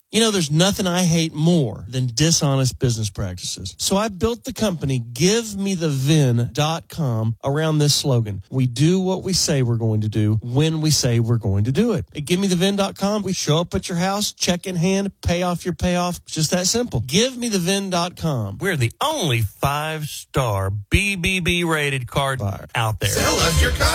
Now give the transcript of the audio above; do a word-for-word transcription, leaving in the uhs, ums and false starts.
You know, there's nothing I hate more than dishonest business practices. So I built the company give me the V I N dot com around this slogan. We do what we say we're going to do when we say we're going to do it. At give me the V I N dot com, we show up at your house, check in hand, pay off your payoff. It's just that simple. give me the V I N dot com. We're the only five-star B B B rated card buyer out there. Sell us your car.